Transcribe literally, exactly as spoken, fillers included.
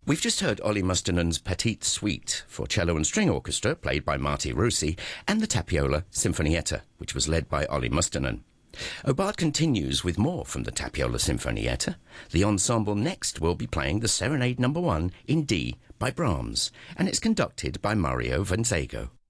We've just heard Olli Mustonen's Petite Suite for cello and string orchestra, played by Martti Ruusi, and the Tapiola Sinfonietta, which was led by Olli Mustonen. Aubade continues with more from the Tapiola Sinfonietta. The ensemble next will be playing the Serenade Number One in D by Brahms, and it's conducted by Mario Vanzago.